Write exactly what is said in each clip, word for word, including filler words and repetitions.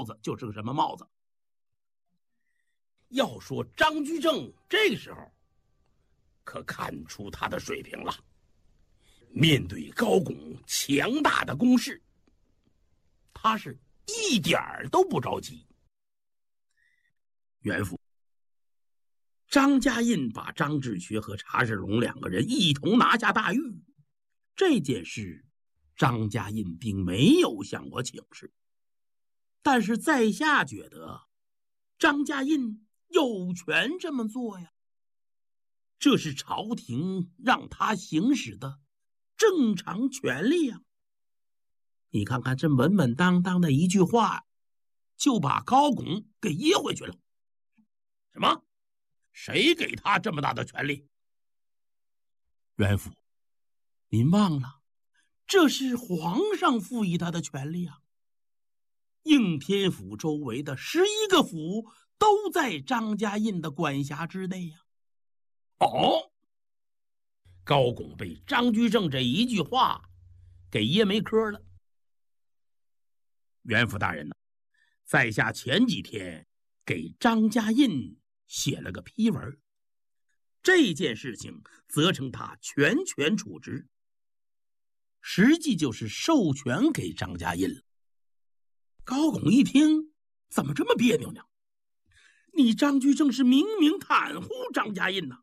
帽子就是个什么帽子。要说张居正这个时候可看出他的水平了，面对高拱强大的攻势，他是一点儿都不着急。袁府，张家印把张志学和查世龙两个人一同拿下大狱，这件事张家印并没有向我请示，但是在下觉得张家印有权这么做呀，这是朝廷让他行使的正常权利呀。你看看这稳稳当当的一句话，就把高拱给噎回去了。什么？谁给他这么大的权利？袁府，您忘了，这是皇上赋予他的权利啊。应天府周围的十一个府都在张家印的管辖之内呀。哦，高拱被张居正这一句话给噎没嗑了。袁府大人呢，在下前几天给张家印写了个批文，这件事情责成他全权处置，实际就是授权给张家印了。高拱一听，怎么这么别扭呢？你张居正是明明袒护张家印呐！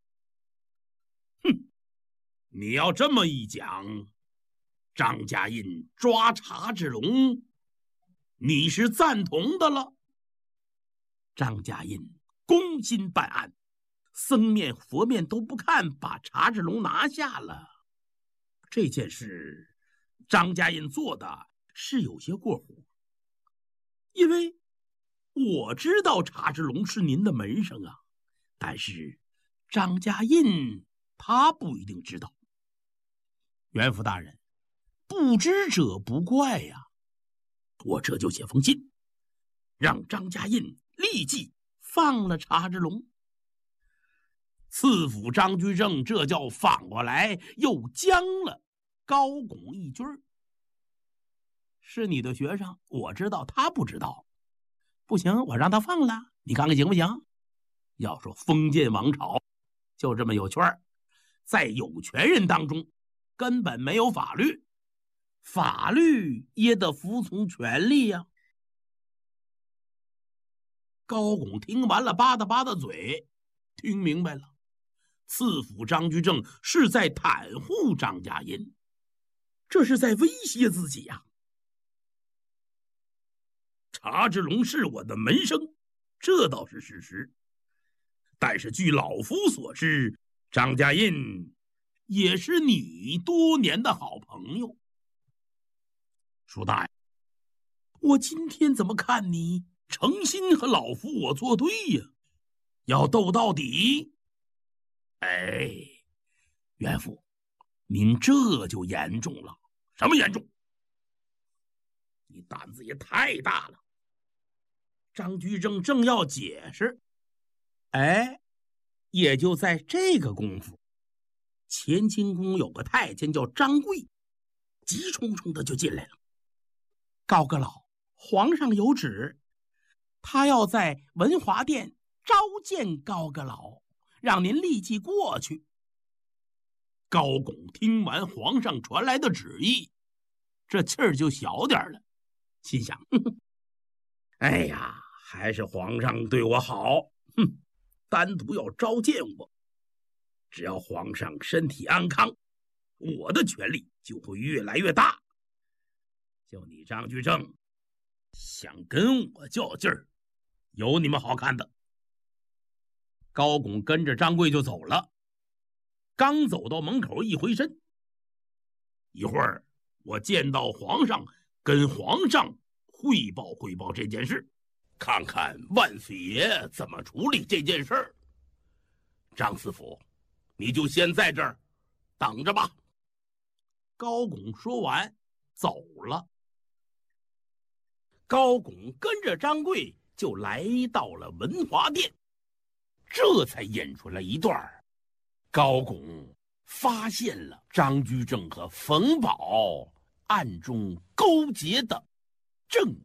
哼，你要这么一讲，张家印抓查志龙，你是赞同的了。张家印攻心办案，僧面佛面都不看，把查志龙拿下了。这件事张家印做的是有些过火，因为我知道查志龙是您的门生啊，但是张家印他不一定知道。袁府大人，不知者不怪呀。我这就写封信，让张家印立即放了查志龙。赐府张居正这叫反过来又将了高拱一军。是你的学生，我知道他不知道。不行，我让他放了，你看看行不行？要说封建王朝就这么有趣儿，在有权人当中根本没有法律，法律也得服从权力呀。高拱听完了，吧嗒吧嗒嘴，听明白了，赐府张居正是在袒护张家印，这是在威胁自己呀。查志龙是我的门生，这倒是事实，但是据老夫所知，张家印也是你多年的好朋友。舒大爷，我今天怎么看你诚心和老夫我作对呀？要斗到底。哎，袁府，您这就严重了。什么严重？你胆子也太大了。张居正正要解释，哎，也就在这个功夫，乾清宫有个太监叫张贵，急冲冲的就进来了。高阁老，皇上有旨，他要在文华殿召见高阁老，让您立即过去。高拱听完皇上传来的旨意，这气儿就小点了，心想：呵呵，哎呀，还是皇上对我好，哼，单独要召见我，只要皇上身体安康，我的权力就会越来越大。就你张居正想跟我较劲儿，有你们好看的。高拱跟着张贵就走了，刚走到门口一回身，一会儿我见到皇上，跟皇上汇报汇报这件事，看看万岁爷怎么处理这件事儿。张司府，你就先在这儿等着吧。高拱说完走了。高拱跟着张贵就来到了文华殿，这才演出来一段高拱发现了张居正和冯保暗中勾结的正